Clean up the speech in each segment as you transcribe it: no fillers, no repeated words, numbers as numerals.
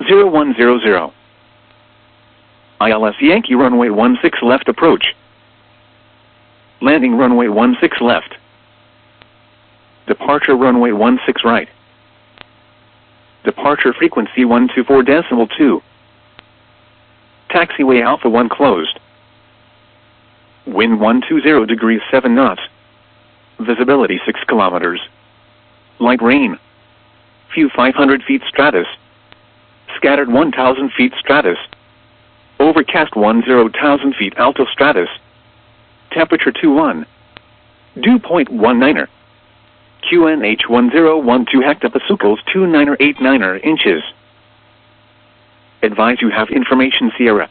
0100. ILS Yankee runway 16 left approach. Landing runway 16 left. Departure runway 16 right. Departure frequency 124.2. Taxiway Alpha 1 closed. Wind 120 degrees 7 knots. Visibility 6 kilometers. Light rain. Few 500 feet stratus. Scattered 1,000 feet stratus. Overcast 10,000 feet alto stratus. Temperature 21. Dew point 19er. QNH 1012 hectopascals 2989 inches. Advise you have information Sierra.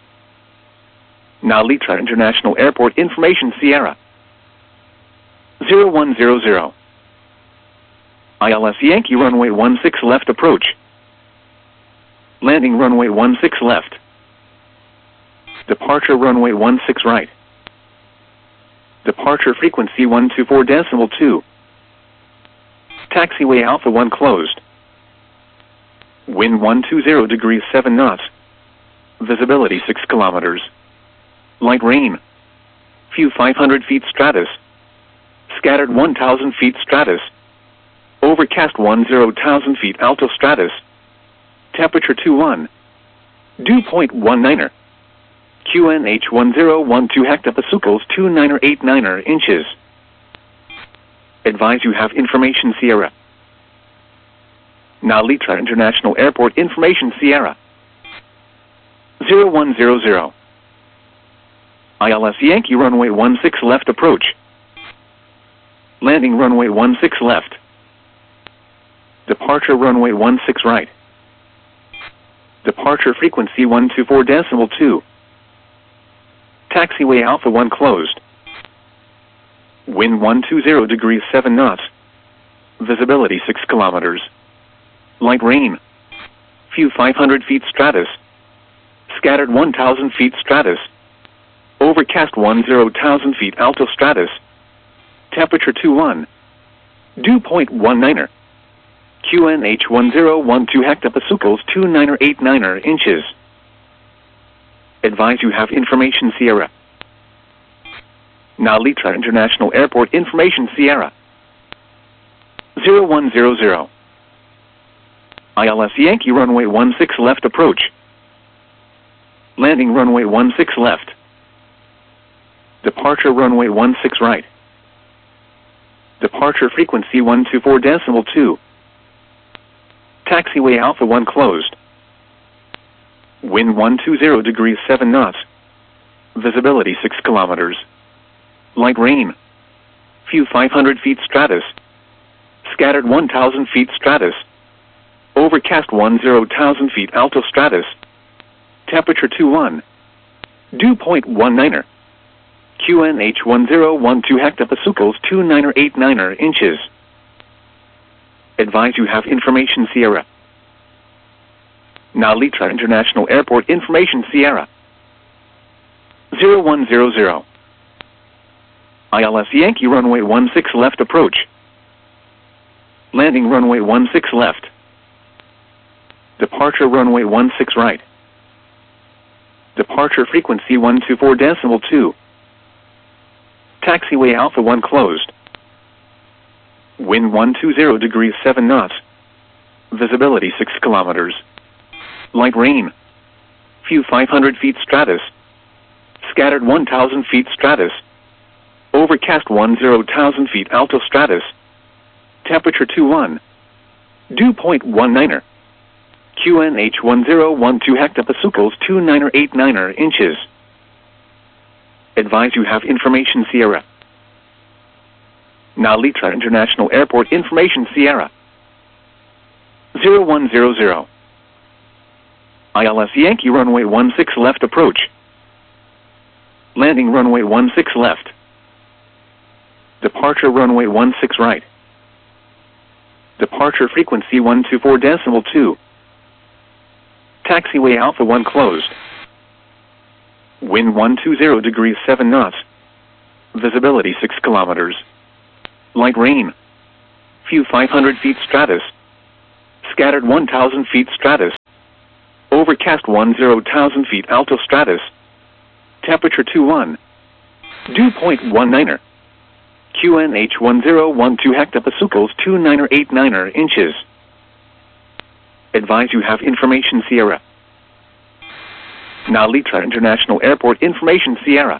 Nalitra International Airport information Sierra. 0100. ILS Yankee runway 16 left approach. Landing runway 16 left. Departure runway 16 right. Departure frequency 124.2. Taxiway Alpha 1 closed. Wind 120 degrees 7 knots. Visibility 6 kilometers. Light rain. Few 500 feet stratus. Scattered 1,000 feet stratus. Overcast 10,000 feet alto stratus. Temperature 21. Dew point 19er. QNH 1012 hectopascals 2989 inches. Advise you have information Sierra. Nalitra International Airport information Sierra. 0100. ILS Yankee runway 16 left approach. Landing runway 16 left. Departure runway 16 right. Departure frequency 124.2. Taxiway Alpha 1 closed. Wind 120 degrees 7 knots. Visibility 6 kilometers. Light rain. Few 500 feet stratus. Scattered 1,000 feet stratus. Overcast 10,000 feet alto stratus. Temperature 21. Dew point 19er. QNH 1012 hectopascals 2989 inches. Advise you have information Sierra. Nalitra International Airport information Sierra. 0100. ILS Yankee runway 16 left approach. Landing runway 16 left. Departure runway 16 right. Departure frequency 124.2. Taxiway Alpha 1 closed. Wind 120 degrees 7 knots. Visibility 6 kilometers. Light rain. Few 500 feet stratus. Scattered 1,000 feet stratus. Overcast 10,000 feet alto stratus. Temperature 21. Dew point 19er. QNH 1012 hectopascals 2989 inches. Advise you have information Sierra. Nalitra International Airport information Sierra. 0100. ILS Yankee runway 16 left approach. Landing runway 16 left. Departure runway 16 right. Departure frequency 124.2. Taxiway Alpha 1 closed. Wind 120 degrees 7 knots. Visibility 6 kilometers. Light rain. Few 500 feet stratus. Scattered 1,000 feet stratus. Overcast 10,000 feet alto stratus. Temperature 21. Dew point 19er. QNH 1012 hectopascals 2989 inches. Advise you have information Sierra. Nalitra International Airport information Sierra. 0100. ILS Yankee runway 16 left approach. Landing runway 16 left. Departure runway 16 right. Departure frequency 124.2. Taxiway Alpha 1 closed. Wind 120 degrees 7 knots. Visibility 6 kilometers. Light rain. Few 500 feet stratus. Scattered 1,000 feet stratus. Overcast 10,000 feet altostratus. Temperature 21. Dew point 19er. QNH 1012 hectopascals 2989 inches. Advise you have information Sierra. Nalitra International Airport information Sierra.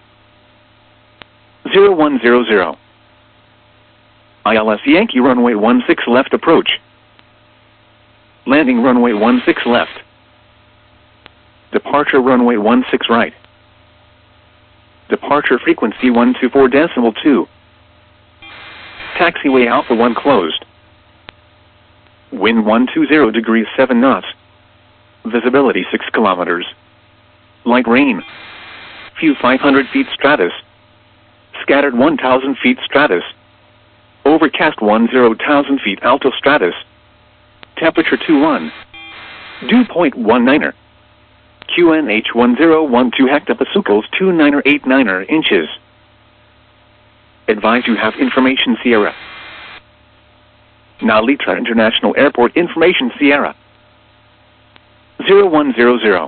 0100. ILS Yankee runway 16 left approach. Landing runway 16 left. Departure runway 16 right. Departure frequency 124.2. Taxiway Alpha 1 closed. Wind 120 degrees 7 knots. Visibility 6 kilometers. Light rain. Few 500 feet stratus. Scattered 1,000 feet stratus. Overcast 10,000 feet altostratus. Temperature 21. Dew point 19er. QNH 1012 hectopascals 2989 inches. Advise you have information Sierra. Nalitra International Airport information Sierra. 0100.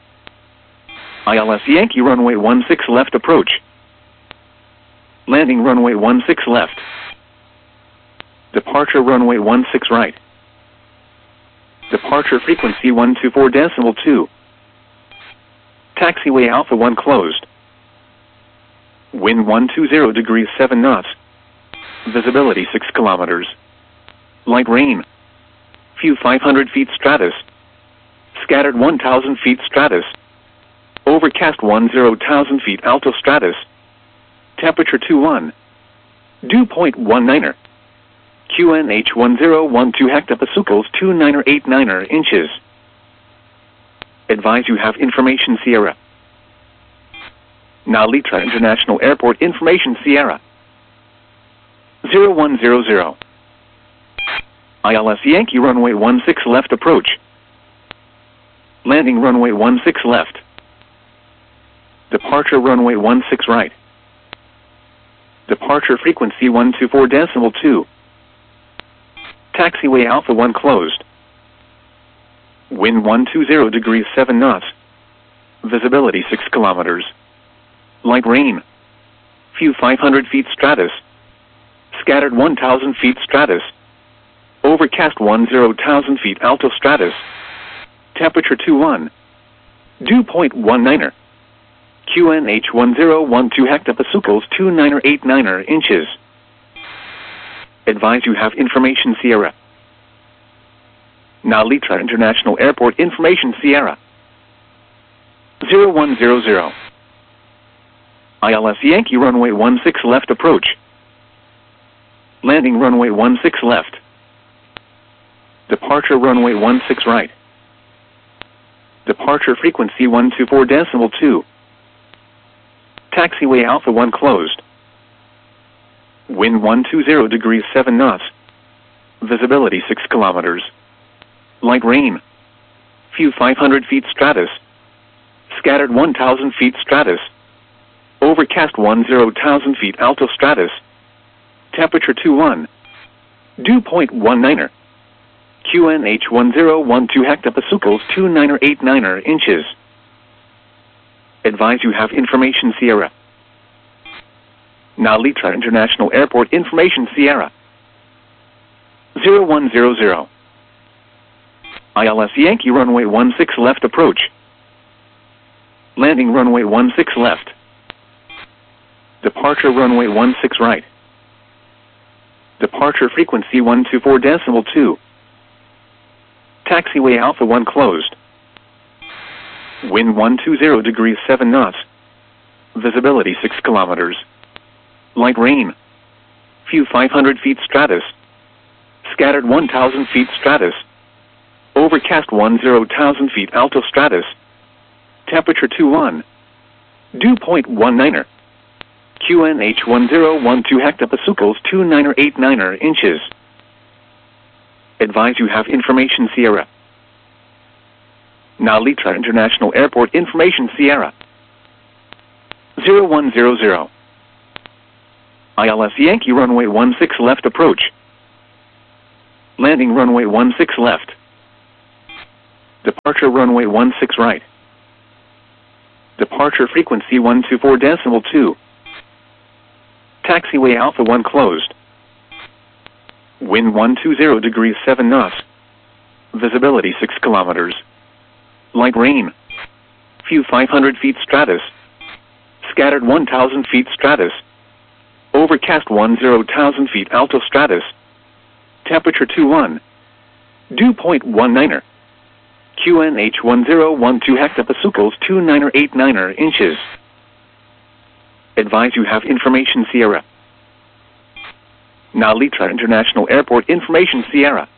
ILS Yankee runway 16 left approach. Landing runway 16 left. Departure runway 16 right. Departure frequency 124.2. Taxiway Alpha 1 closed. Wind 120 degrees 7 knots. Visibility 6 kilometers. Light rain. Few 500 feet stratus. Scattered 1,000 feet stratus. Overcast 10,000 feet altostratus. Temperature 21. Dew point 19er. QNH 1012 hectopascals 2989 inches. Advise you have information Sierra. Nalitra International Airport information Sierra. 0100. ILS Yankee runway 16 left approach. Landing runway 16 left. Departure runway 16 right. Departure frequency 124.2. Taxiway Alpha 1 closed. Wind 120 degrees 7 knots. Visibility 6 kilometers. Light rain. Few 500 feet stratus. Scattered 1,000 feet stratus. Overcast 10,000 feet altostratus. Temperature 21. Dew point 19er. QNH 1012 hectopascals 2989 inches. Advise you have information Sierra. Nalitra International Airport information Sierra. 0100. ILS Yankee runway 16 left approach. Landing runway 16 left. Departure runway 16 right. Departure frequency 124.2. Taxiway Alpha 1 closed. Wind 120 degrees 7 knots. Visibility 6 kilometers. Light rain. Few 500 feet stratus. Scattered 1,000 feet stratus. Overcast 10,000 feet altostratus. Temperature 21. Dew point 19er. QNH 1012 hectopascals 2989 inches. Advise you have information Sierra. Nalitra International Airport information Sierra. 0100. ILS Yankee runway 16 left approach. Landing runway 16 left. Departure runway 16 right. Departure frequency 124.2. Taxiway Alpha 1 closed. Wind 120 degrees 7 knots. Visibility 6 kilometers. Light rain. Few 500 feet stratus. Scattered 1,000 feet stratus. Overcast 10,000 feet altostratus. Temperature 21. Dew point 19er. QNH 1012 hectopascals 2989 inches. Advise you have information Sierra. Nalitra International Airport information Sierra. 0100. ILS Yankee runway 16 left approach. Landing runway 16 left. Departure runway 16 right. Departure frequency 124.2. Taxiway Alpha 1 closed. Wind 120 degrees 7 knots. Visibility 6 kilometers. Light rain. Few 500 feet stratus. Scattered 1,000 feet stratus. Overcast 10,000 feet alto stratus. Temperature 21. Dew point 19er. QNH 1012 hectopascals 2989 inches. Advise you have information Sierra. Nalitra International Airport information Sierra.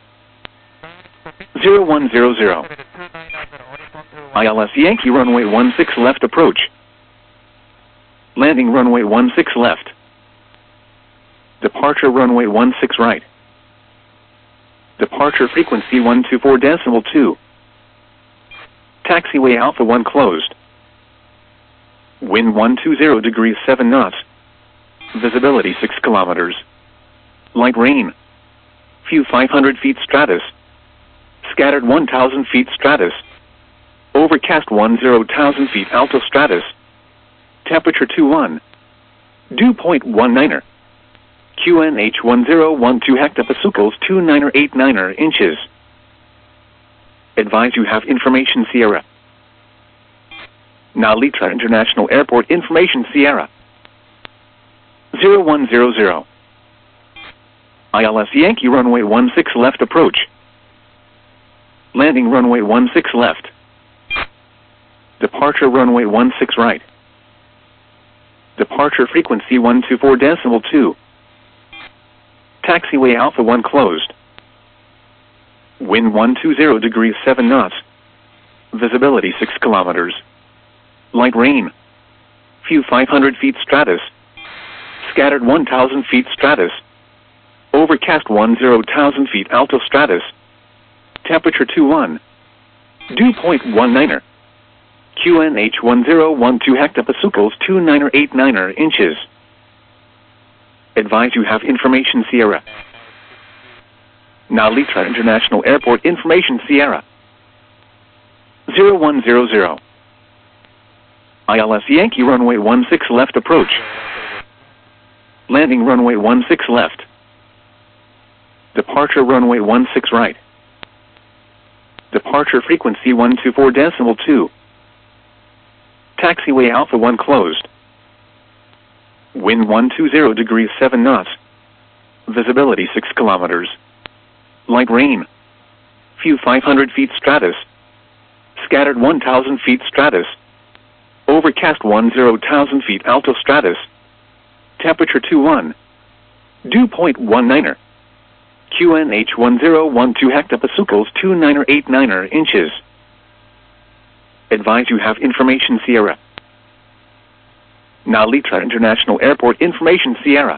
0100. ILS Yankee runway 16 left approach. Landing runway 16 left. Departure runway 16 right. Departure frequency 124.2. Taxiway Alpha 1 closed. Wind 120 degrees 7 knots. Visibility 6 kilometers. Light rain. Few 500 feet stratus. Scattered 1,000 feet stratus. Overcast 10,000 feet alto stratus. Temperature 21. Dew point 19er. QNH 1012 hectopascals 2989 inches. Advise you have information Sierra. Nalitra International Airport information Sierra. 0100. ILS Yankee runway 16 left approach. Landing runway 16 left. Departure runway 16 right. Departure frequency 124.2. Taxiway Alpha 1 closed. Wind 120 degrees 7 knots. Visibility 6 kilometers. Light rain. Few 500 feet stratus. Scattered 1,000 feet stratus. Overcast 10,000 feet alto stratus. Temperature 21. Dew point 19er. QNH 1012 hectopascals 2989 inches. Advise you have information Sierra. Nalitra International Airport information Sierra. 0100. ILS Yankee runway 16 left approach. Landing runway 16 left. Departure runway 16 right. Departure frequency 124.2. Taxiway Alpha 1 closed. Wind 120 degrees 7 knots. Visibility 6 kilometers. Light rain. Few 500 feet stratus. Scattered 1,000 feet stratus. Overcast 10,000 feet alto stratus. Temperature 21. Dew point 19er. QNH 1012 hectopascals 2989 inches. Advise you have information Sierra. Nalitra International Airport information Sierra.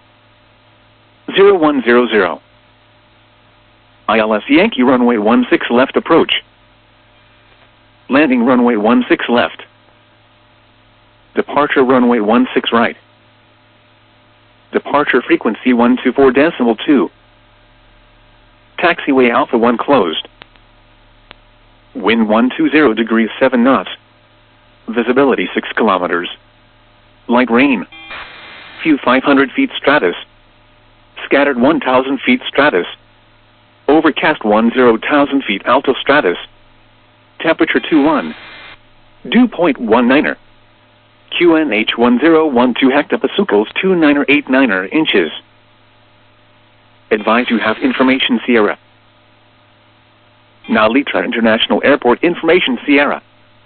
0100. ILS Yankee runway 16 left approach. Landing runway 16 left. Departure runway 16 right. Departure frequency 124.2. Taxiway Alpha 1 closed. Wind 120 degrees 7 knots. Visibility 6 kilometers. Light rain. Few 500 feet stratus. Scattered 1,000 feet stratus. Overcast 10,000 feet alto stratus. Temperature 21. Dew point 19er. QNH 1012 hectopascals 2989 inches. Advise you have information Sierra. Nalitra International Airport information Sierra.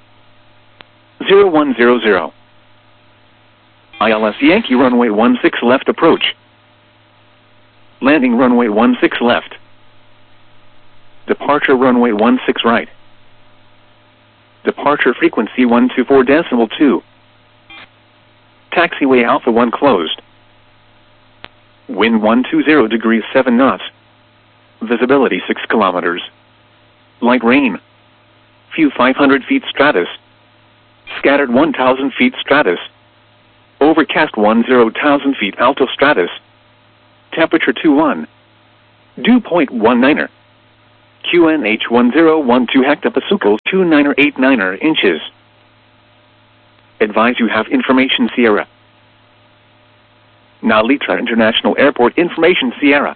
0100. ILS Yankee runway 16 left approach. Landing runway 16 left. Departure runway 16 right. Departure frequency 124.2. Taxiway Alpha 1 closed. Wind 120 degrees 7 knots. Visibility 6 kilometers. Light rain. Few 500 feet stratus. Scattered 1,000 feet stratus. Overcast 10,000 feet alto stratus. Temperature 21. Dew point 19er. QNH 1012 hectopascals 2989 inches. Advise you have information Sierra. Nalitra International Airport information Sierra.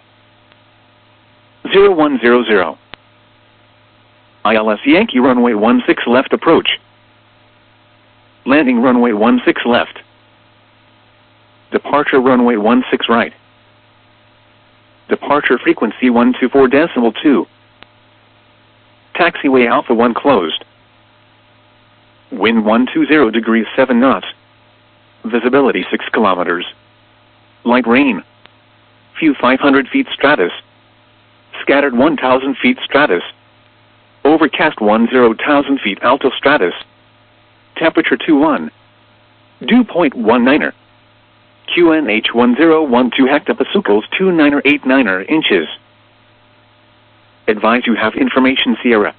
0100. ILS Yankee runway 16 left approach. Landing runway 16 left. Departure runway 16 right. Departure frequency 124.2. Taxiway Alpha 1 closed. Wind 120 degrees 7 knots. Visibility 6 kilometers. Light rain. Few 500 feet stratus. Scattered 1,000 feet stratus. Overcast 10,000 feet alto stratus. Temperature 21. Dew point 19er. QNH 1012 hectopascals 2989 inches. Advise you have information Sierra.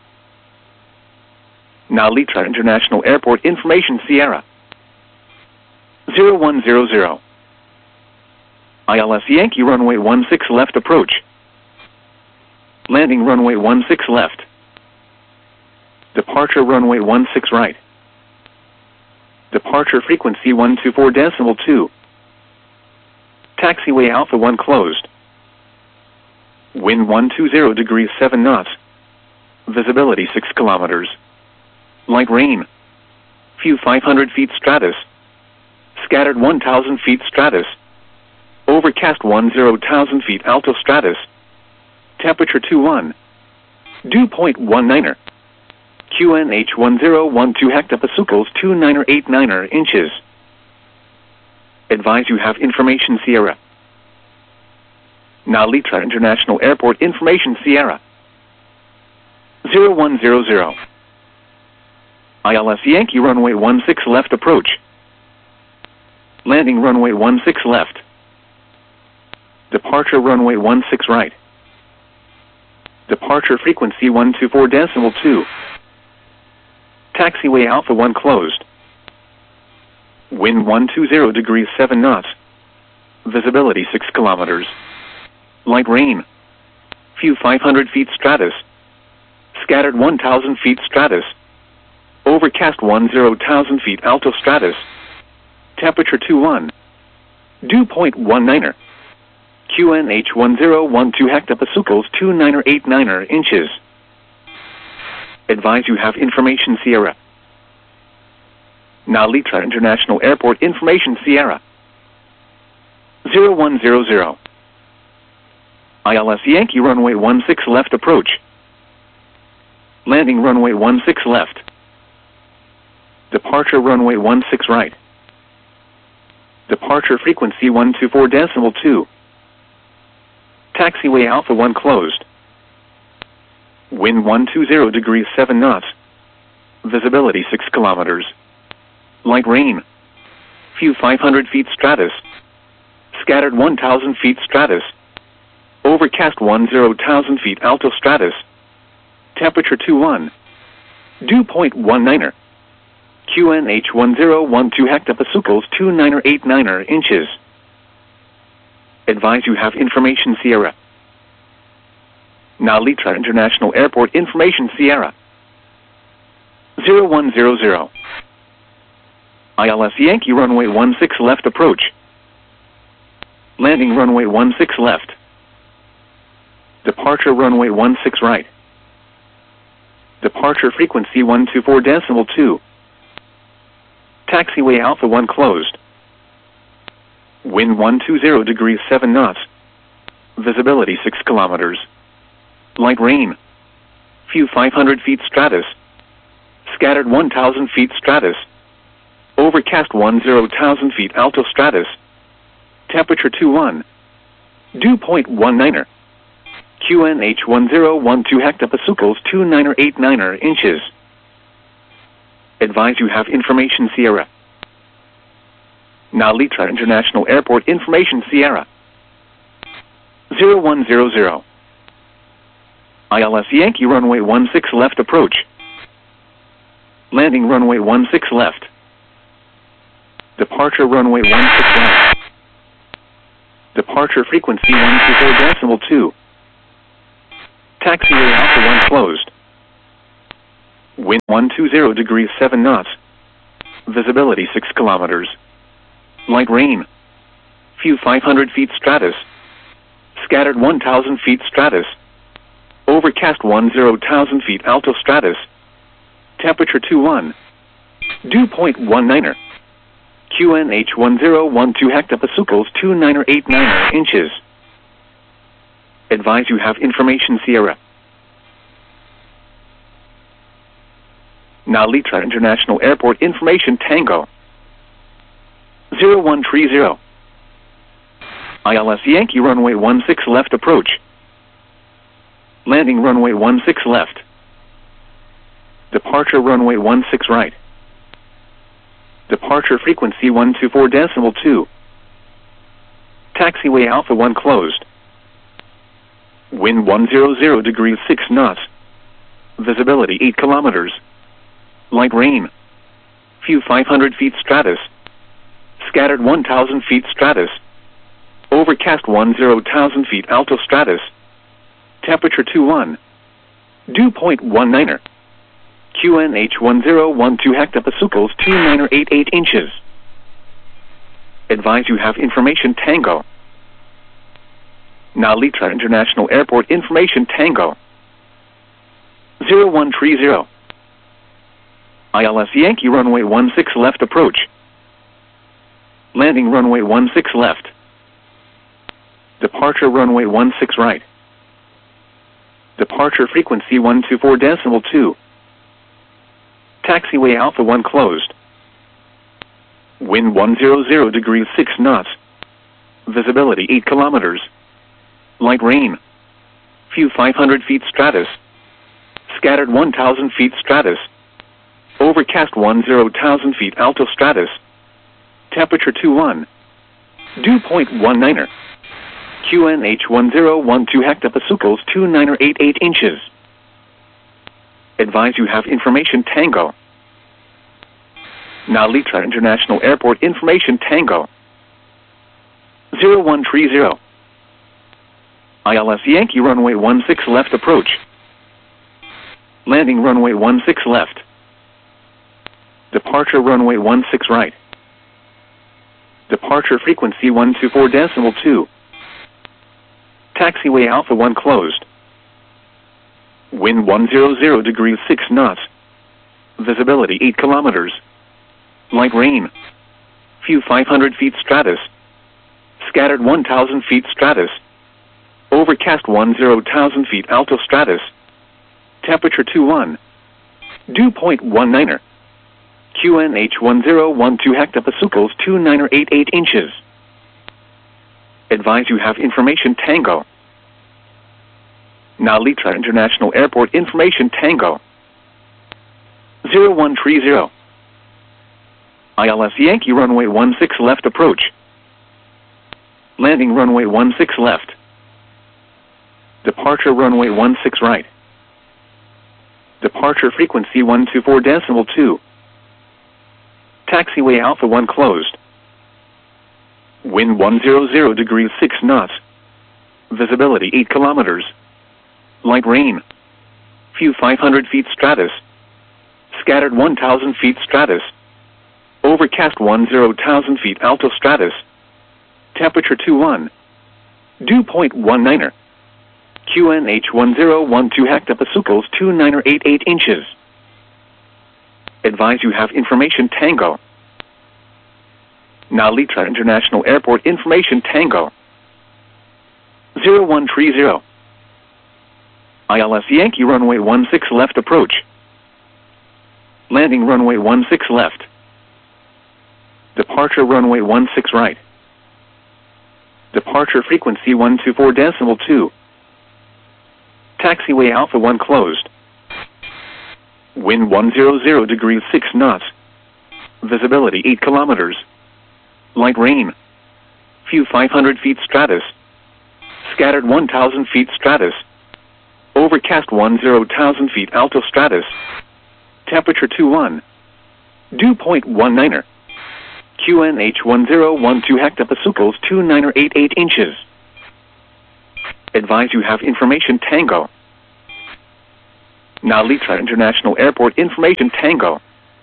Nalitra International Airport information Sierra. 0100. ILS Yankee runway 16 left approach. Landing runway 16 left. Departure runway 16 right. Departure frequency 124.2. Taxiway Alpha 1 closed. Wind 120 degrees 7 knots. Visibility 6 kilometers. Light rain. Few 500 feet stratus. Scattered 1,000 feet stratus. Overcast 10,000 feet alto stratus. Temperature 21. Dew point 19er. QNH 1012 hectopascals 2989 inches. Advise you have information Sierra. Nalitra International Airport information Sierra. 0100. ILS Yankee runway 16 left approach. Landing runway 16 left. Departure runway 16 right. Departure frequency 124.2. Taxiway Alpha 1 closed. Wind 120 degrees 7 knots. Visibility 6 kilometers. Light rain. Few 500 feet stratus. Scattered 1,000 feet stratus. Overcast 10,000 feet alto stratus. Temperature 21. Dew point 19er. QNH 1012 hectopascals 2989 inches. Advise you have information Sierra. Nalitra International Airport information Sierra. 0100. ILS Yankee runway 16 left approach. Landing runway 16 left. Departure runway 16 right. Departure frequency 124.2. Taxiway Alpha 1 closed. Wind 120 degrees 7 knots. Visibility 6 kilometers. Light rain. Few 500 feet stratus. Scattered 1,000 feet stratus. Overcast 10,000 feet alto stratus. Temperature 21. Dew point 19er. QNH 1012 hectopascals 2989 inches. Advise you have information Sierra. Nalitra International Airport information Sierra. 0100. ILS Yankee runway 16 left approach. Landing runway 16 left. Departure runway 16 right. Departure frequency 124.2. Taxiway Alpha 1 closed. Wind 120 degrees 7 knots. Visibility 6 kilometers. Light rain. Few 500 feet stratus. Scattered 1,000 feet stratus. Overcast 10,000 feet alto stratus. Temperature 21. Dew point 19er. QNH 1012 hectopascals 2989 inches. Advise you have information Sierra. Nalitra International Airport information Sierra. 0100. ILS Yankee runway 16 left approach. Landing runway 16 left. Departure runway 16 right. Departure frequency 124.2. Taxiway Alpha 1 closed. Wind 120 degrees 7 knots. Visibility 6 kilometers. Light rain. Few 500 feet stratus. Scattered 1,000 feet stratus. Overcast 10,000 feet alto stratus. Temperature 21. Dew point 19er. QNH 1012 hectopascals 2989 inches. Advise you have information Sierra. Nalitra International Airport information Tango. 0130. ILS Yankee runway 16 left approach. Landing runway 16 left. Departure runway 16 right. Departure frequency 124.2. Taxiway Alpha 1 closed. Wind 100 degrees 6 knots. Visibility 8 kilometers. Light rain. Few 500 feet stratus. Scattered 1,000 feet stratus. Overcast 10,000 feet alto stratus. Temperature 21. Dew point 19er. QNH 1012 hectopascals 2988 inches. Advise you have information Tango. Nalitra International Airport information Tango. 0130. ILS Yankee runway 16 left approach. Landing runway 16 left. Departure runway 16 right. Departure frequency 124.2. Taxiway Alpha 1 closed. Wind 100 degrees 6 knots. Visibility 8 kilometers. Light rain. Few 500 feet stratus. Scattered 1,000 feet stratus. Overcast 10,000 feet alto stratus. Temperature 21. Dew point 19er. QNH 1012 hectopascals 2988 inches. Advise you have information Tango. Nalitra International Airport information Tango. 0130. ILS Yankee runway 16 left approach. Landing runway 16 left. Departure runway 16 right. Departure frequency 124.2. Taxiway Alpha 1 closed. Wind 100 degrees 6 knots. Visibility 8 kilometers. Light rain. Few 500 feet stratus. Scattered 1,000 feet stratus. Overcast 10,000 feet alto stratus. Temperature 21. Dew point 19er. QNH 1012 hectopascals 2988 inches. Advise you have information Tango. Nalitra International Airport information Tango. 0130. ILS Yankee runway 16 left approach. Landing runway 16 left. Departure runway 16 right. Departure frequency 124.2. Taxiway Alpha 1 closed. Wind 100 degrees 6 knots. Visibility 8 kilometers. Light rain. Few 500 feet stratus. Scattered 1,000 feet stratus. Overcast 10,000 feet alto stratus. Temperature 21. Dew point 19er. QNH 1012 hectopascals 2988 inches. Advise you have information Tango. Nalitra International Airport information Tango. 0130. ILS Yankee runway 16 left approach. Landing runway 16 left. Departure runway 16 right. Departure frequency 124.2. Taxiway Alpha 1 closed. Wind 100 degrees 6 knots. Visibility 8 kilometers. Light rain. Few 500 feet stratus. Scattered 1,000 feet stratus. Overcast 10,000 feet alto stratus. Temperature 21. Dew point 19er. QNH 1012 hectopascals 2988 inches. Advise you have information Tango. Now Litra International Airport information Tango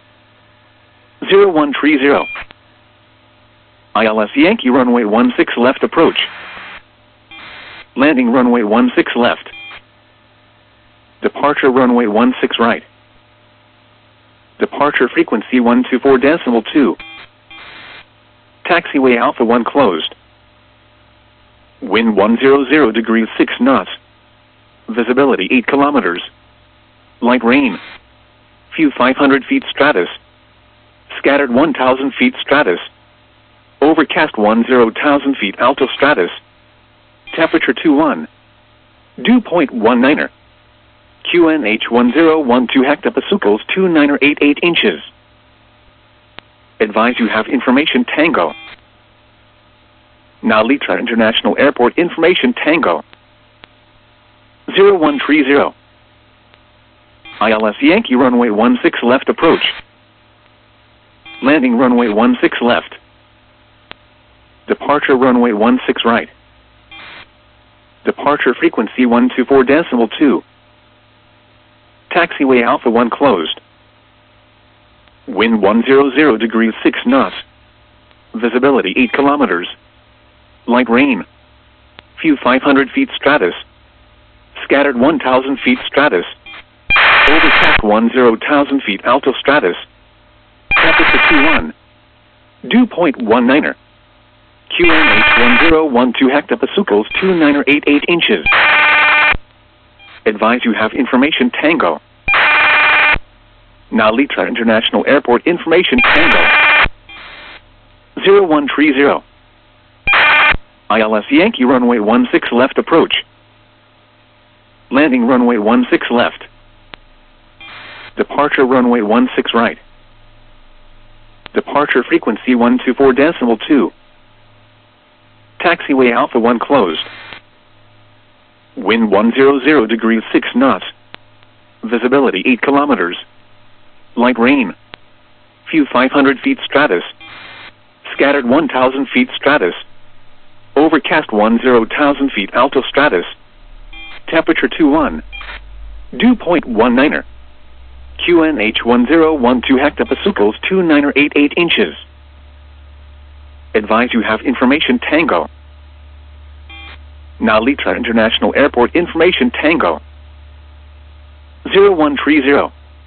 0130. ILS Yankee runway 16 left approach. Landing runway 16 left. Departure runway 16 right. Departure frequency 124.2. Taxiway Alpha 1 closed. Wind 100 degrees 6 knots. Visibility 8 kilometers. Light rain. Few 500 feet stratus. Scattered 1,000 feet stratus. Overcast 10,000 feet alto stratus. Temperature 21. Dew point 19er. QNH 1012 hectopascals 2988 inches. Advise you have information Tango. Now Litra International Airport information Tango 0130. ILS Yankee runway 16 left approach. Landing runway 16 left. Departure runway 16 right. Departure frequency 124.2. Taxiway Alpha 1 closed. Wind 100 degrees 6 knots. Visibility 8 kilometers. Light rain. Few 500 feet stratus. Scattered 1,000 feet stratus. Overcast 10,000 feet alto stratus. Temperature 21. Dew point 19er. QNH 1012 hectopascals 2988 inches. Advise you have information Tango. Now Litra International Airport information Tango 0130. ILS Yankee runway 16 left approach. Landing runway 16 left. Departure runway 16 right. Departure frequency 124.2. Taxiway Alpha 1 closed. Wind 100 degrees 6 knots. Visibility 8 kilometers. Light rain. Few 500 feet stratus. Scattered 1,000 feet stratus. Overcast 10,000 feet alto stratus. Temperature 21. Dew point 19er. QNH 1012 hectopascals 2988 inches. Advise you have information Tango. Now Litra International Airport information Tango 0130.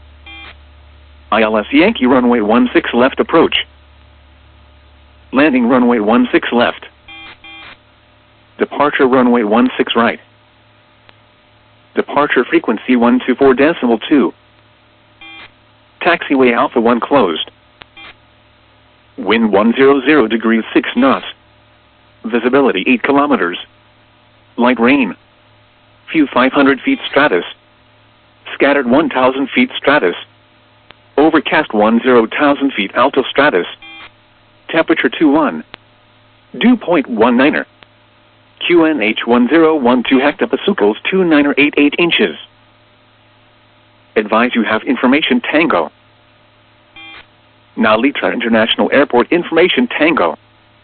ILS Yankee runway 16 left approach. Landing runway 16 left. Departure runway 16 right. Departure frequency 124.2. Taxiway Alpha 1 closed. Wind 100 degrees 6 knots. Visibility 8 kilometers. Light rain. Few 500 feet stratus. Scattered 1,000 feet stratus. Overcast 10,000 feet alto stratus. Temperature 21. Dew point 19er. QNH 1012 hectopascals 2988 inches. Advise you have information Tango. Now Litra International Airport information Tango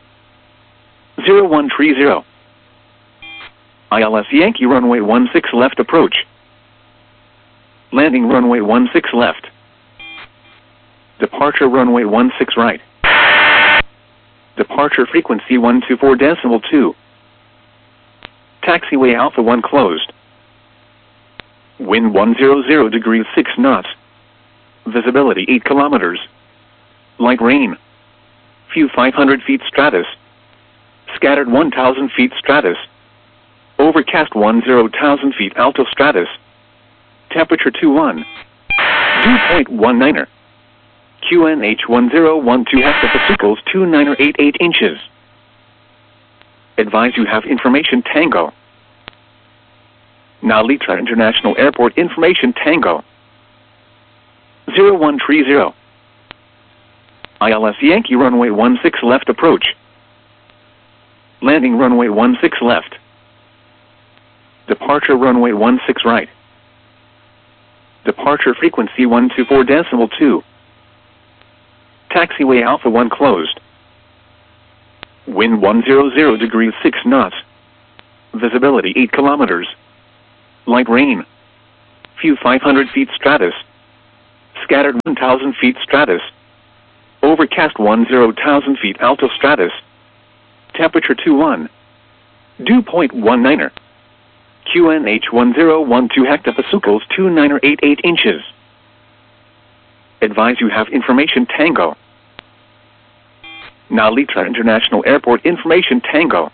0130. ILS Yankee runway 16 left approach. Landing runway 16 left. Departure runway 16 right. Departure frequency 124.2. Taxiway Alpha 1 closed. Wind 100 degrees 6 knots. Visibility 8 kilometers. Light rain. Few 500 feet stratus. Scattered 1,000 feet stratus. Overcast 10,000 feet alto stratus. Temperature 21. Dew point 19er. QNH 1012 hectopascals 2988 inches. Advise you have information Tango. Now Litra International Airport information Tango 0130. ILS Yankee runway 16 left approach. Landing runway 16 left. Departure runway 16 right. Departure frequency 124.2. Taxiway Alpha 1 closed. Wind 100 degrees 6 knots. Visibility 8 kilometers. Light rain. Few 500 feet stratus. Scattered 1,000 feet stratus. Overcast 10,000 feet alto stratus. Temperature 21. Dew point 19er. QNH 1012 hectopascals 2988 inches. Advise you have information Tango. Nalitra International Airport information Tango.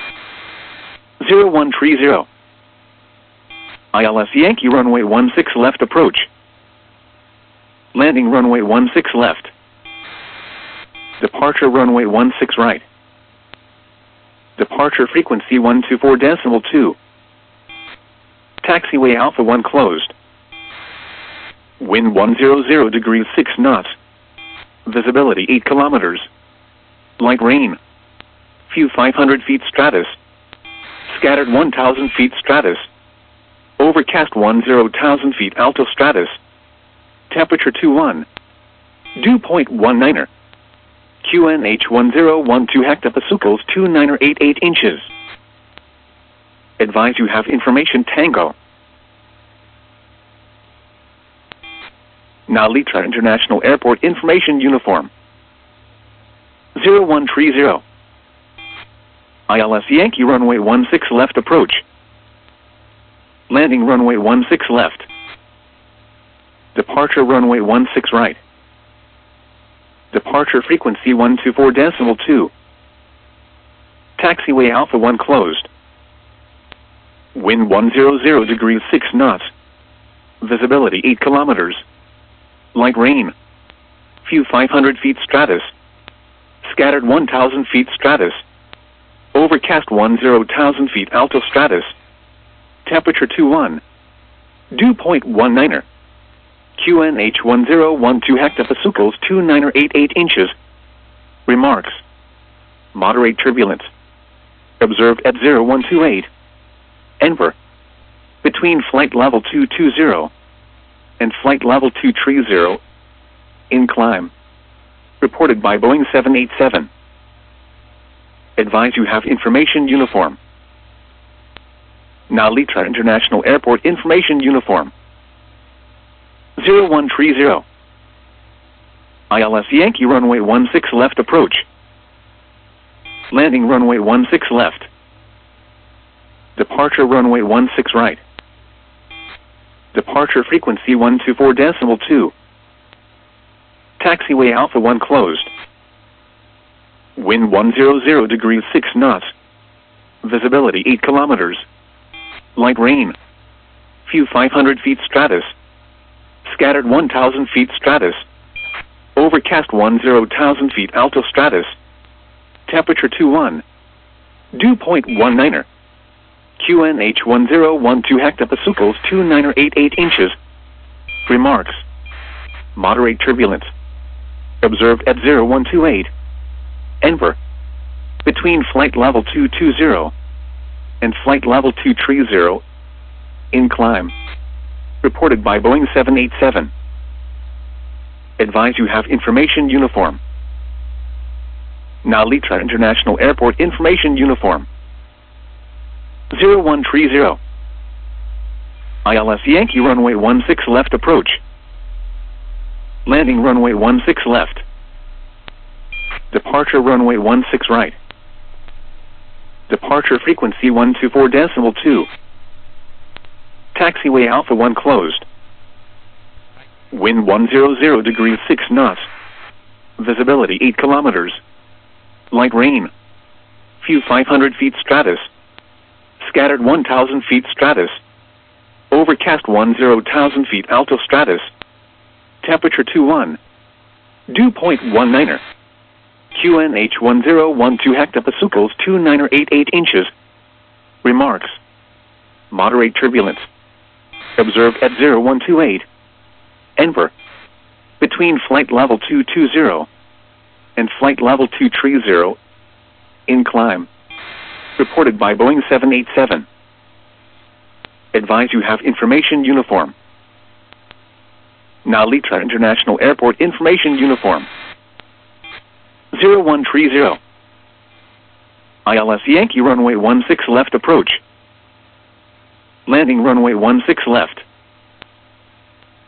0130. ILS Yankee runway 16 left approach. Landing runway 16 left. Departure runway 16 right. Departure frequency 124.2. Taxiway Alpha 1 closed. Wind 100 degrees 6 knots. Visibility 8 kilometers. Light rain. Few 500 feet stratus. Scattered 1,000 feet stratus. Overcast 10,000 feet alto stratus. Temperature 21. Dew point 19er. QNH 1012 hectopascals 2988 inches. Advise you have information Tango. Nalitra International Airport information uniform. 0130. ILS Yankee runway 16 left approach. Landing runway 16 left. Departure runway 16 right. Departure frequency 124.2. Taxiway Alpha 1 closed. Wind 100 degrees 6 knots. Visibility 8 kilometers. Light rain. Few 500 feet stratus. Scattered 1,000 feet stratus. Overcast 10,000 feet alto stratus. Temperature 21. Dew point 19er. QNH 1012 hectopascals 2988 inches. Remarks. Moderate turbulence. Observed at 0128. Enver. Between flight level 220 and flight level 230. In climb. Reported by Boeing 787. Advise you have information uniform. Nalitra International Airport information uniform. 0130. ILS Yankee runway 16 left approach. Landing runway 16 left. Departure runway 16 right. Departure frequency 124.2. Taxiway Alpha 1 closed. Wind 100 degrees 6 knots. Visibility 8 kilometers. Light rain. Few 500 feet stratus. Scattered 1,000 feet stratus. Overcast 10,000 feet alto stratus. Temperature 21. Dew point 19er. QNH 1012 hectopascals 2988 inches. Remarks. Moderate turbulence. Observed at 0128. Enver. Between flight level 220 and flight level 230. In climb. Reported by Boeing 787. Advise you have information uniform. Nalitra International Airport information uniform. 0130. ILS Yankee runway 16 left approach. Landing runway 16 left. Departure runway 16 right. Departure frequency 124.2. Taxiway Alpha 1 closed. Wind 100 degrees 6 knots. Visibility 8 kilometers. Light rain. Few 500 feet stratus. Scattered 1,000 feet stratus. Overcast 10,000 feet alto stratus. Temperature 21. Dew point 19er. QNH 1012 hectopascals 2988 inches. Remarks. Moderate turbulence. Observed at 0128. Enver. Between flight level 220 and flight level 230. In climb. Reported by Boeing 787. Advise you have information uniform. Nalitra International Airport information uniform. 0130. ILS Yankee runway 16 left approach. Landing runway 16 left. Departure runway 16 right. Departure runway 16 right. Departure frequency 124.2. Taxiway Alpha 1 closed. Wind 100 degrees 6 knots. Visibility 8 kilometers. Light rain. Few 500 feet stratus. Scattered 1,000 feet stratus. Overcast 10,000 feet alto stratus. Temperature 21. Dew point 19er. QNH 1012 hectopascals 2988 inches. Remarks. Moderate turbulence. Observed at 0128. Enver. Between flight level 220 and flight level 230. In climb. Reported by Boeing 787. Advise you have information uniform. Nalitra International Airport information uniform. 0130. ILS Yankee runway 16 left approach. Landing runway 16 left.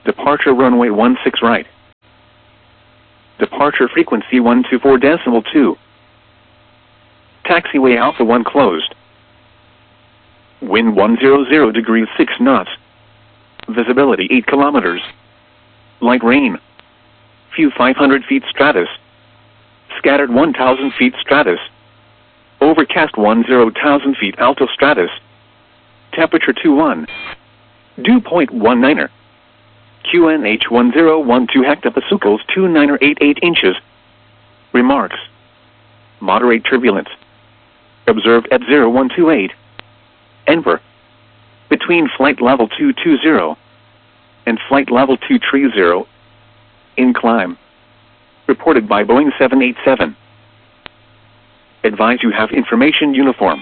Departure runway 16 right. Departure frequency 124.2. Taxiway Alpha 1 closed. Wind 100 degrees 6 knots. Visibility 8 kilometers. Light rain. Few 500 feet stratus. Scattered 1,000 feet stratus. Overcast 10,000 feet alto stratus. Temperature 21. Dew point 19er. QNH 1012 hectopascals 2988 inches. Remarks. Moderate turbulence. Observed at 0128. Enver. Between flight level 220 and flight level 230. In climb. Reported by Boeing 787. Advise you have information uniform.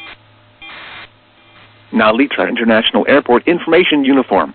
Nalitra International Airport information uniform.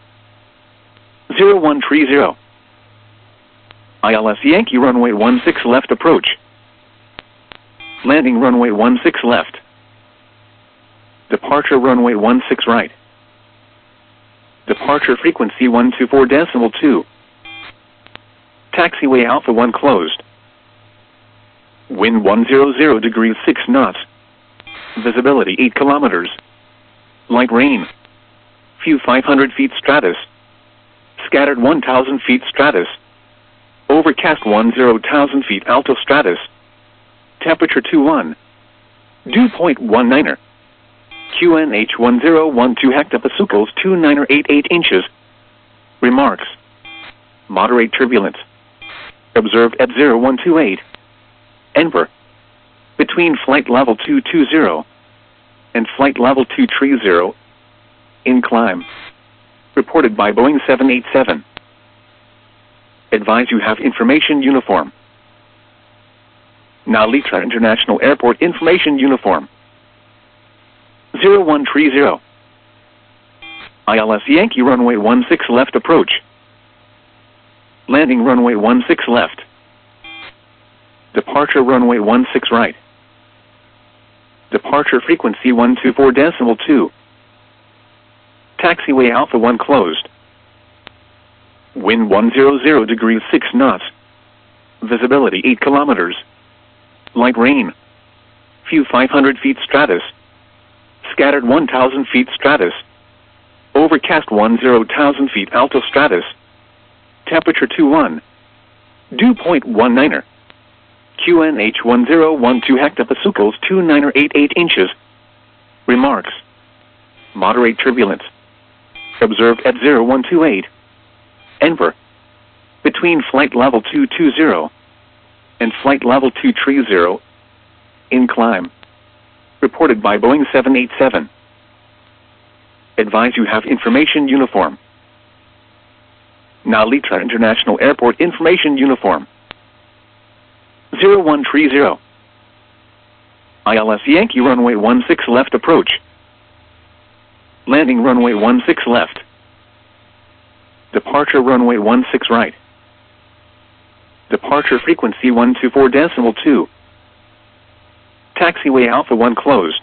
0130. ILS Yankee runway 16 left approach. Landing runway 16 left. Departure runway 16 right. Departure frequency 124.2. Taxiway Alpha 1 closed. Wind 100 degrees 6 knots. Visibility 8 kilometers. Light rain. Few 500 feet stratus. Scattered 1,000 feet stratus. Overcast 10,000 feet alto stratus. Temperature 21. Dew point 19er. QNH 1012 hectopascals 2988 inches. Remarks. Moderate turbulence. Observed at 0128. Enver. Between flight level 220 and flight level 230. In climb. Reported by Boeing 787. Advise you have information uniform. Nalitra International Airport information uniform. 0130. ILS Yankee runway 16 left approach. Landing runway 16 left. Departure runway 16 right. Departure frequency 124.2. Taxiway Alpha 1 closed. Wind 100 degrees 6 knots. Visibility 8 kilometers. Light rain. Few 500 feet stratus. Scattered 1,000 feet stratus. Overcast 10,000 feet alto stratus. Temperature 21. Dew point 19er. QNH 1012 hectopascals 2988 inches. Remarks. Moderate turbulence. Observed at 0128. Enver. Between flight level 220 and flight level 230. In climb. Reported by Boeing 787. Advise you have information uniform. Nalitra International Airport information uniform. 0130. ILS Yankee runway 16 left approach. Landing runway 16 left. Departure runway 16 right. Departure frequency 124.2. Taxiway Alpha 1 closed.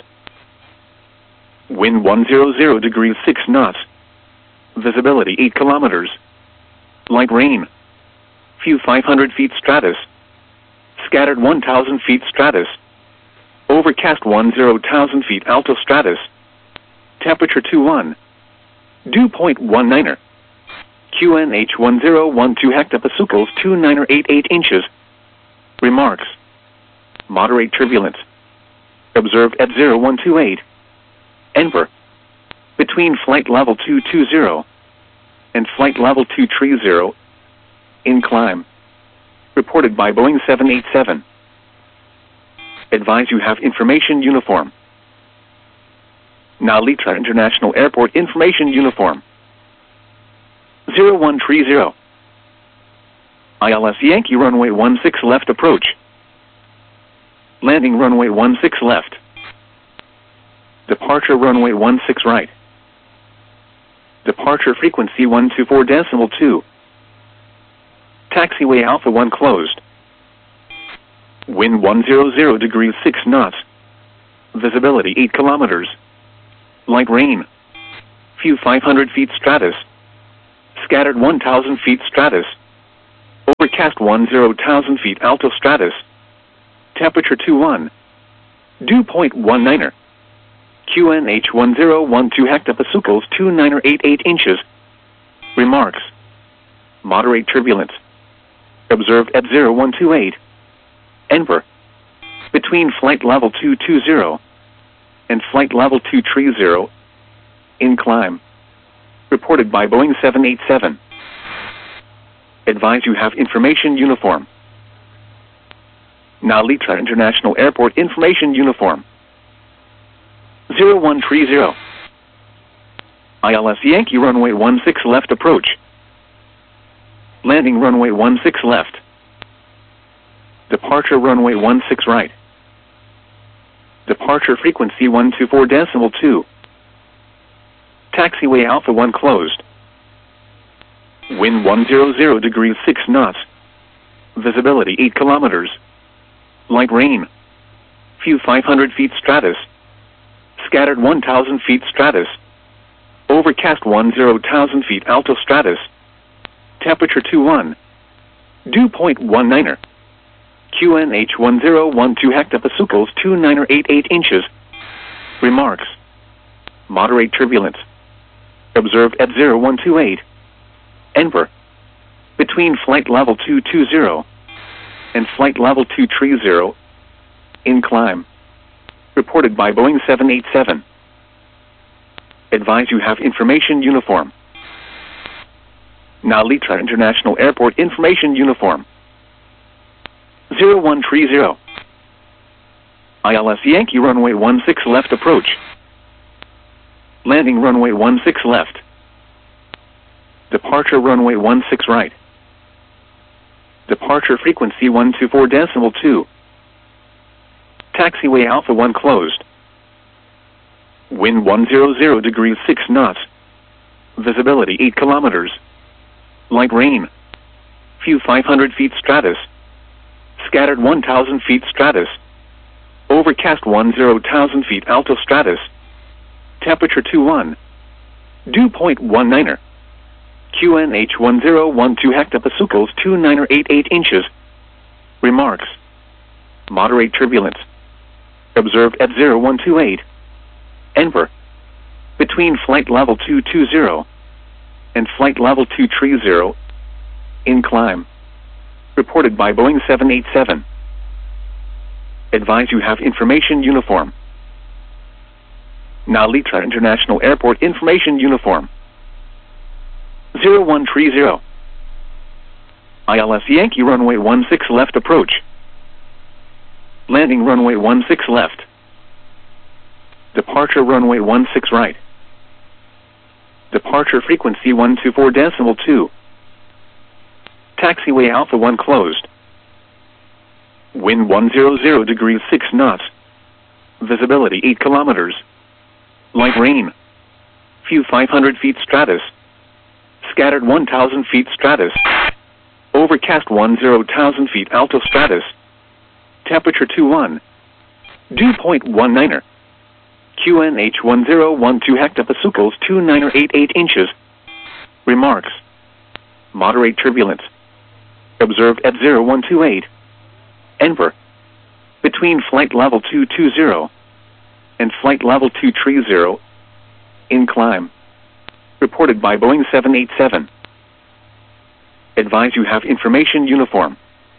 Wind 100 degrees 6 knots. Visibility 8 kilometers. Light rain. Few 500 feet stratus. Scattered 1,000 feet stratus. Overcast 10,000 feet alto stratus. Temperature 21. Dew point 19er. QNH 1012 hectopascals 2988 inches. Remarks. Moderate turbulence. Observed at 0128. Enver. Between flight level 220 and flight level 230. In climb. Reported by Boeing 787. Advise you have information uniform. Nalitra International Airport information uniform. 0130. ILS Yankee runway 16 left approach. Landing runway 16 left. Departure runway 16 right. Departure frequency 124.2. Taxiway Alpha 1 closed. Wind 100 degrees 6 knots. Visibility 8 kilometers. Light rain. Few 500 feet stratus. Scattered 1,000 feet stratus. Overcast 10,000 feet altostratus. Temperature 21. Dew point 19er. QNH 1012 hectopascals 2988 inches. Remarks. Moderate turbulence. Observed at 0128. Enver. Between flight level 220 and flight level 230. In climb. Reported by Boeing 787. Advise you have information uniform. Narita International Airport information uniform. 0130. ILS Yankee runway 16 left approach. Landing runway 16 left. Departure runway 16 right. Departure frequency 124.2. Taxiway Alpha 1 closed. Wind 100 degrees 6 knots. Visibility 8 kilometers. Light rain. Few 500 feet stratus. Scattered 1,000 feet stratus. Overcast 10,000 feet altostratus. Temperature 21. Dew point 19er. QNH 1012 hectopascals 2988 inches. Remarks. Moderate turbulence. Observed at 0128. Enver. Between flight level 220 and flight level 230. In climb. Reported by Boeing 787. Advise you have information uniform. Narita International Airport information uniform. 0130. ILS Yankee runway 16 left approach. Landing runway 16 left. Departure runway 16 right. Departure frequency 124.2. Taxiway Alpha 1 closed. Wind 100 degrees 6 knots. Visibility 8 kilometers. Light rain. Few 500 feet stratus. Scattered 1,000 feet stratus. Overcast 10,000 feet altostratus. Temperature 21. Dew point 19er. QNH 1012 hectopascals 2988 inches. Remarks. Moderate turbulence. Observed at 0128. Enver. Between flight level 220 and flight level 230. In climb. Reported by Boeing 787. Advise you have information uniform. Narita International Airport information uniform. 0130. ILS Yankee runway 16 left approach. Landing runway 16 left. Departure runway 16 right. Departure frequency 124.2. Taxiway Alpha 1 closed. Wind 100 degrees 6 knots. Visibility 8 kilometers. Light rain. Few 500 feet stratus. Scattered 1,000 feet stratus. Overcast 10,000 feet altostratus. Temperature 21. Dew point 19er. QNH 1012 hectopascals 2988 inches. Remarks. Moderate turbulence. Observed at 0128. Enver. Between flight level 220 and flight level 230. In climb. Reported by Boeing 787. Advise you have information uniform.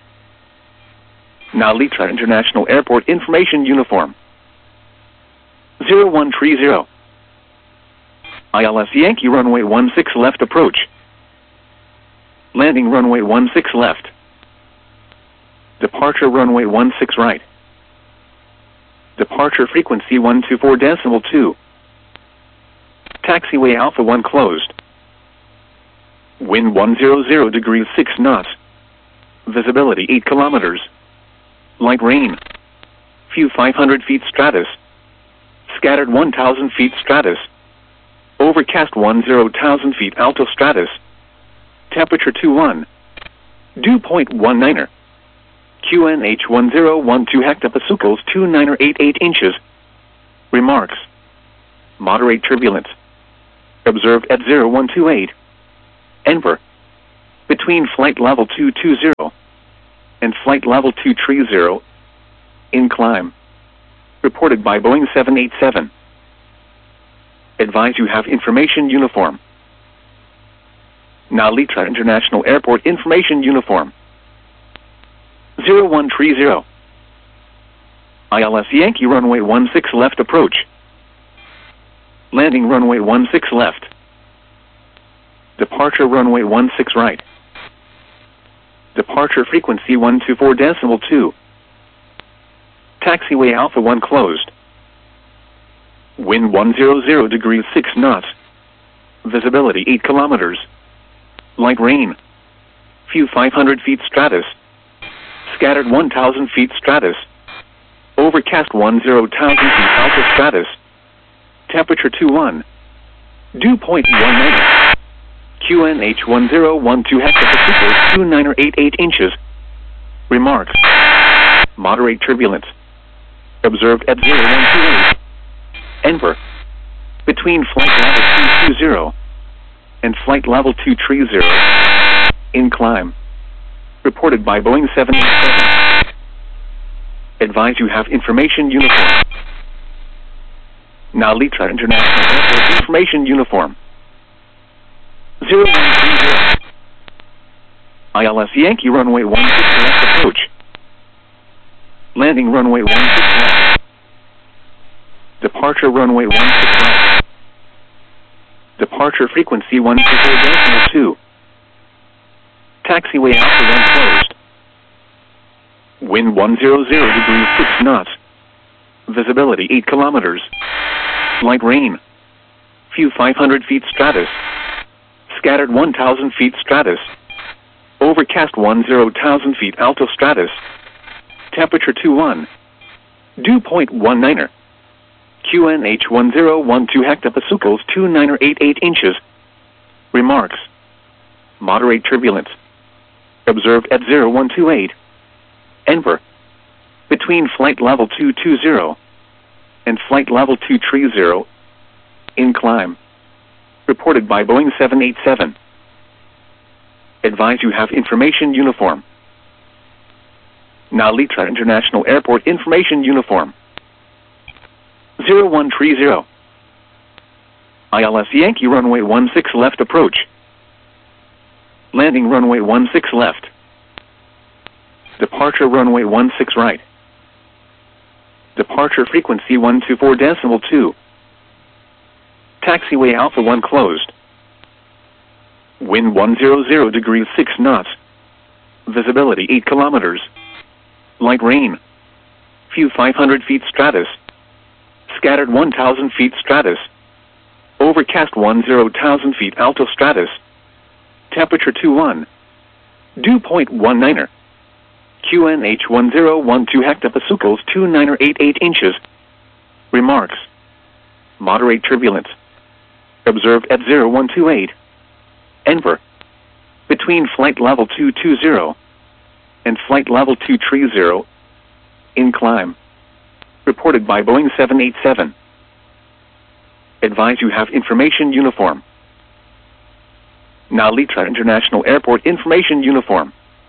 Narita International Airport information uniform. 0130. ILS Yankee runway 16 left approach. Landing runway 16 left. Departure runway 16 right. Departure frequency 124.2. Taxiway Alpha 1 closed. Wind 100 degrees 6 knots. Visibility 8 kilometers. Light rain. Few 500 feet stratus. Scattered 1,000 feet stratus. Overcast 10,000 feet altostratus. Temperature 21. Dew point 19er. QNH 1012 hectopascals 2988 inches. Remarks. Moderate turbulence. Observed at 0128. Enver. Between flight level 220 and flight level 230 in climb. Reported by Boeing 787. Advise you have information uniform. Nalitra International Airport information uniform. 0130. ILS Yankee runway 16 left approach. Landing runway 16 left. Departure runway 16 right. Departure frequency 124.2. Taxiway Alpha 1 closed. Wind 100 degrees 6 knots. Visibility 8 kilometers. Light rain. Few 500 feet stratus. Scattered 1,000 feet stratus. Overcast 10,000 feet alto stratus. Temperature 21. Dew point 19. QNH 1012 hectopascals 2988 inches. Remarks. Moderate turbulence. Observed at 0128. Enver. Between flight level 220 and flight level 230 in climb. Reported by Boeing 787. Advise you have information uniform. Nalitra International Airport information uniform. 0130. ILS Yankee runway 16 left approach. Landing runway 16 left. Departure runway 16 left. Departure frequency 124.2. Taxiway Alpha 1 closed. Wind 100 degrees 6 knots. Visibility 8 kilometers. Light rain. Few 500 feet stratus. Scattered 1,000 feet stratus. Overcast 10,000 feet alto stratus. Temperature 21. Dew point 19. QNH 1012 hectopascals 2988 inches. Remarks. Moderate turbulence. Observed at 0128. Enver. Between flight level 220 and flight level 230 in climb. Reported by Boeing 787. Advise you have information uniform. Nalitra International Airport information uniform. 0130. ILS Yankee runway 16 left approach. Landing runway 16 left. Departure runway 16 right. Departure frequency 124.2. Taxiway Alpha 1 closed. Wind 100 degrees 6 knots. Visibility 8 kilometers. Light rain. Few 500 feet stratus. Scattered 1,000 feet stratus. Overcast 10,000 feet alto stratus. Temperature 21. Dew point 19. QNH 1012 hectopascals 2988 inches. Remarks. Moderate turbulence. Observed at 0128. Enver. Between flight level 220 and flight level 230 in climb. Reported by Boeing 787. Advise you have information uniform. Nalitra International Airport information uniform.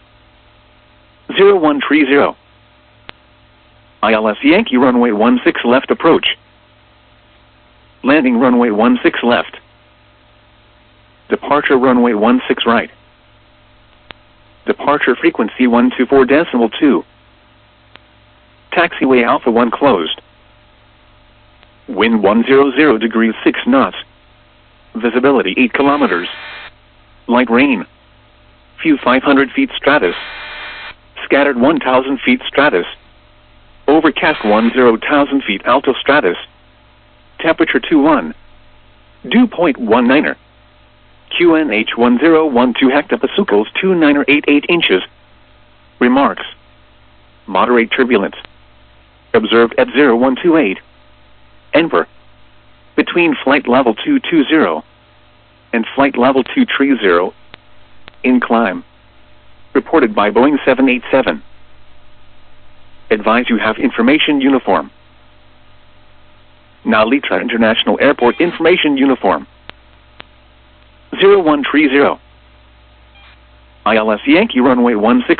0130. ILS Yankee runway 16 left approach. Landing runway 16 left. Departure runway 16 right. Departure frequency 124.2. Taxiway Alpha 1 closed. Wind 100 degrees 6 knots. Visibility 8 kilometers. Light rain. Few 500 feet stratus. Scattered 1,000 feet stratus. Overcast 10,000 feet alto stratus. Temperature 21. Dew point 19. QNH 1012 hectopascals 2988 inches. Remarks. Moderate turbulence. Observed at 0128. Enver. Between flight level 220 and flight level 230 in climb. Reported by Boeing 787. Advise you have information uniform. Nalitra International Airport information uniform. 0130. ILS Yankee runway 16